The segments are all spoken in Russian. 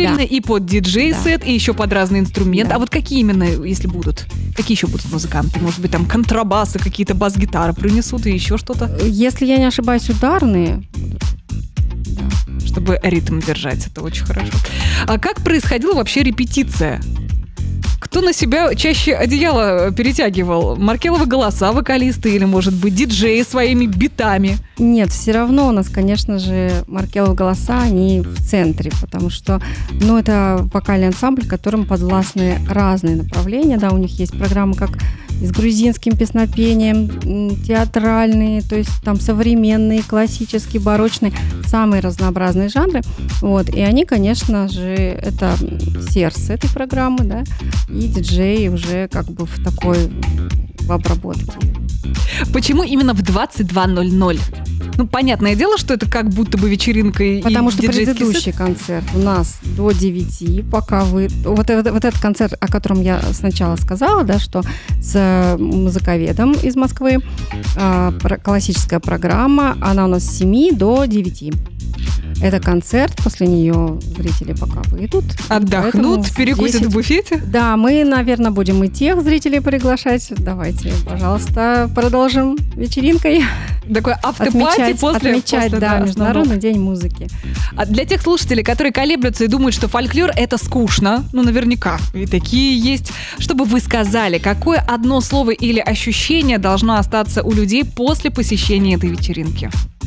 Правильно, Да. и под диджей-сет, и еще под разные инструменты. Да. А вот какие именно, если будут? Какие еще будут музыканты? Может быть, там контрабасы, какие-то бас-гитары принесут и еще что-то, Если я не ошибаюсь, ударные будут. Да. чтобы ритм держать. Это очень хорошо. А как происходила вообще репетиция? Кто на себя чаще одеяло перетягивал? Маркеловы голоса вокалисты или, может быть, диджеи своими битами? Нет, все равно у нас, конечно же, Маркеловы голоса, они в центре, потому что, это вокальный ансамбль, которым подвластны разные направления, да, у них есть программы как и с грузинским песнопением, театральные, то есть там современные, классические, барочные, самые разнообразные жанры, и они, конечно же, это сердце этой программы, да, и диджеи уже как бы в обработке. Почему именно в 22:00? Понятное дело, что это как будто бы вечеринка и Потому что диджейский предыдущий сет. концерт у нас до 9, пока вы... Вот этот концерт, о котором я сначала сказала, да, что с музыковедом из Москвы, классическая программа, она у нас с 7 до 9. Это концерт, после нее зрители пока выйдут. Отдохнут, перекусят в буфете? Да, мы, наверное, будем и тех зрителей приглашать. Давайте, пожалуйста, продолжим вечеринкой. Такой автопати после Международный день музыки. А для тех слушателей, которые колеблются и думают, что фольклор — это скучно, наверняка и такие есть, чтобы вы сказали, какое одно слово или ощущение должно остаться у людей после посещения этой вечеринки?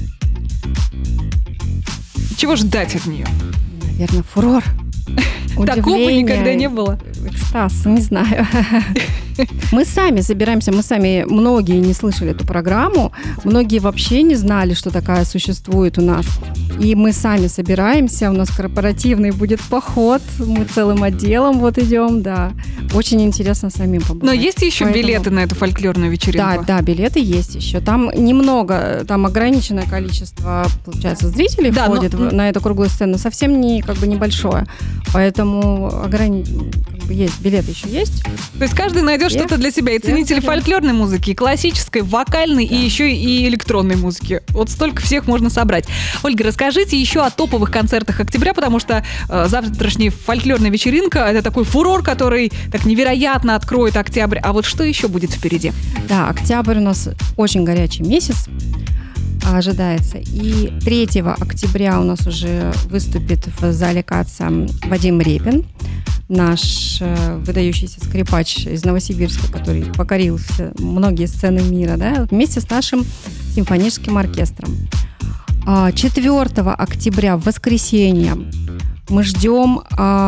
Чего ждать от нее? Наверное, фурор. Такого никогда не было. Экстаз, не знаю. Мы сами собираемся, многие не слышали эту программу, многие вообще не знали, что такая существует у нас. И мы сами собираемся, у нас корпоративный будет поход, мы целым отделом идем, да. Очень интересно самим побывать. Но есть еще билеты на эту фольклорную вечеринку? Да, билеты есть еще. Там немного, там ограниченное количество, получается, зрителей входит на эту круглую сцену, совсем небольшое. Поэтому есть, билеты еще есть. То есть каждый найдет что-то для себя. И ценитель фольклорной музыки, и классической, вокальной, и еще и электронной музыки. Вот столько всех можно собрать. Ольга, расскажите еще о топовых концертах октября, потому что завтрашняя фольклорная вечеринка — это такой фурор, который так невероятно откроет октябрь. А вот что еще будет впереди? Да, октябрь у нас очень горячий месяц ожидается. И 3 октября у нас уже выступит в зале КАЦа Вадим Репин, наш выдающийся скрипач из Новосибирска, который покорил многие сцены мира, да, вместе с нашим симфоническим оркестром. 4 октября, в воскресенье, мы ждем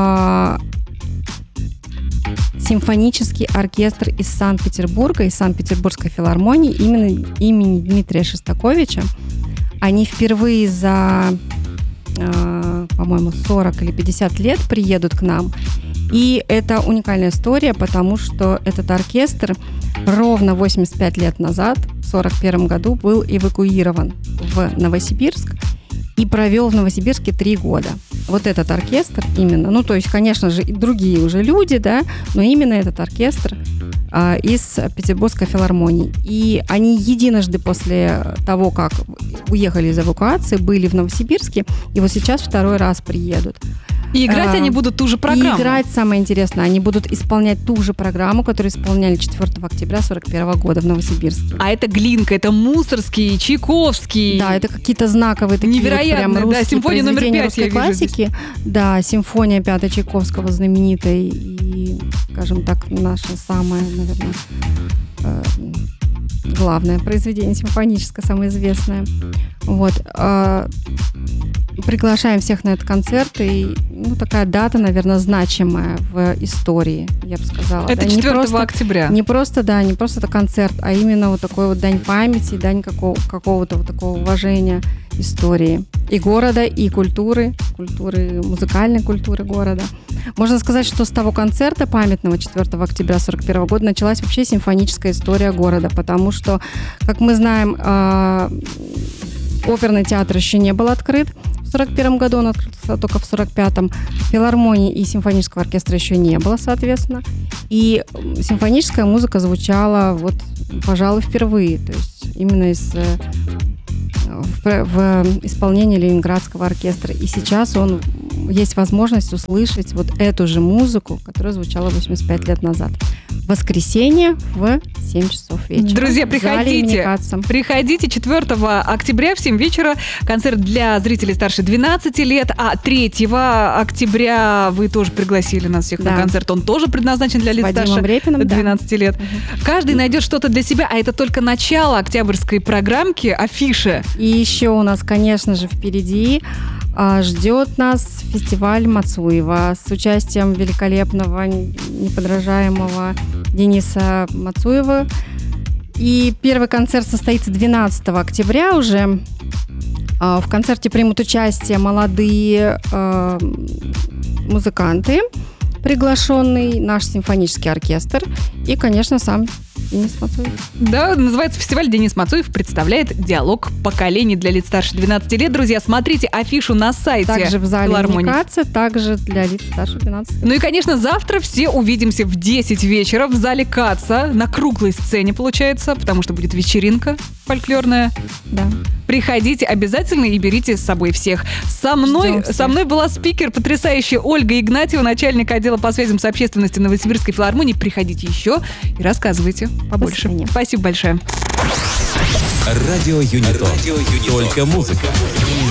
симфонический оркестр из Санкт-Петербурга, из Санкт-Петербургской филармонии имени Дмитрия Шостаковича. Они впервые за, по-моему, 40 или 50 лет приедут к нам. И это уникальная история, потому что этот оркестр ровно 85 лет назад, в 1941 году, был эвакуирован в Новосибирск и провел в Новосибирске 3 года. Вот этот оркестр именно, то есть, конечно же, и другие уже люди, да, но именно этот оркестр из Петербургской филармонии. И они единожды после того, как уехали из эвакуации, были в Новосибирске, и вот сейчас 2-й раз приедут. И играть они будут ту же программу. И играть, самое интересное, они будут исполнять ту же программу, которую исполняли 4 октября 1941 года в Новосибирске. А это Глинка, это Мусоргский, Чайковский. Да, это какие-то знаковые такие невероятные, прям русские симфония номер 5 русской я вижу классики. Здесь. Да, симфония 5 Чайковского знаменитая и, скажем так, наше самое, наверное, главное произведение симфоническое, самое известное. Приглашаем всех на этот концерт, и такая дата, наверное, значимая в истории, я бы сказала. Это да, 4 октября. Не просто это концерт, а именно такой дань памяти, дань какого-то такого уважения истории и города, и культуры, музыкальной культуры города. Можно сказать, что с того концерта памятного 4 октября 1941 года началась вообще симфоническая история города, потому что, как мы знаем, оперный театр еще не был открыт. В 1941 году он открылся только в 1945. Филармонии и симфонического оркестра еще не было, соответственно. И симфоническая музыка звучала, пожалуй, впервые. То есть именно в исполнении Ленинградского оркестра. И сейчас он есть возможность услышать вот эту же музыку, которая звучала 85 лет назад. В воскресенье в 7 часов вечера. Друзья, в зале имени Каца. приходите 4 октября в 7 вечера. Концерт для зрителей старше 12 лет. А 3 октября вы тоже пригласили нас всех на концерт. Он тоже предназначен для лиц старше Репиным, 12 лет. Каждый найдет что-то для себя, а это только начало октябрьской программки, афиши. И еще у нас, конечно же, впереди ждет нас фестиваль Мацуева с участием великолепного, неподражаемого Дениса Мацуева. И первый концерт состоится 12 октября уже. В концерте примут участие молодые музыканты, приглашенный наш симфонический оркестр и, конечно, сам Денис Мацуев. Да, называется фестиваль «Денис Мацуев представляет диалог поколений для лиц старше 12 лет». Друзья, смотрите афишу на сайте также в зале филармонии. Каца, также для лиц старше 12 лет. Ну и, конечно, завтра все увидимся в 10 вечера в зале Каца на круглой сцене, получается, потому что будет вечеринка фольклорная. Да. Приходите обязательно и берите с собой всех. Со мной была спикер потрясающая Ольга Игнатьева, начальник отдела по связям с общественностью Новосибирской филармонии. Приходите еще и рассказывайте побольше. Спасибо большое. Радио Юнитон. Только музыка.